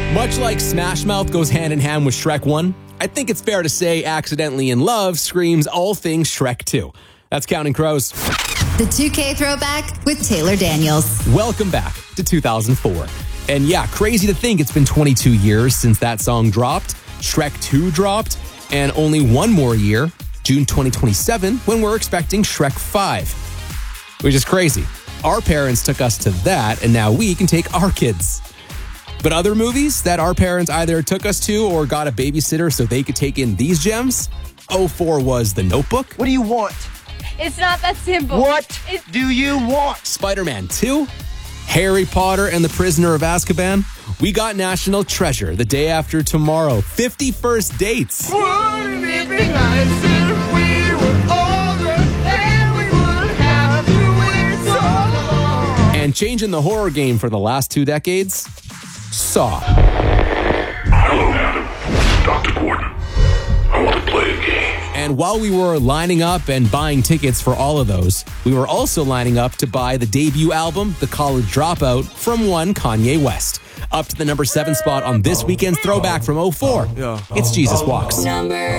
Much like Smash Mouth goes hand in hand with Shrek 1, I think it's fair to say Accidentally in Love screams all things Shrek 2. That's Counting Crows. The 2K Throwback with Taylor Daniels. Welcome back to 2004. And yeah, crazy to think it's been 22 years since that song dropped, Shrek 2 dropped, and only one more year, June 2027, when we're expecting Shrek 5. Which is crazy. Our parents took us to that, and now we can take our kids. But other movies that our parents either took us to or got a babysitter so they could take in these gems? 04 was The Notebook. What do you want? It's not that simple. What do you want? Spider-Man 2, Harry Potter and the Prisoner of Azkaban. We got National Treasure, The Day After Tomorrow, 50 First Dates. Wouldn't it be nice if we were older and we would have to wait so long? And changing the horror game for the last 2 decades, Saw. Hello, Adam. Dr. Gordon. I want to play a game. And while we were lining up and buying tickets for all of those, we were also lining up to buy the debut album, The College Dropout, from one Kanye West. Up to the number 7 spot on this weekend's throwback from 04. It's Jesus Walks.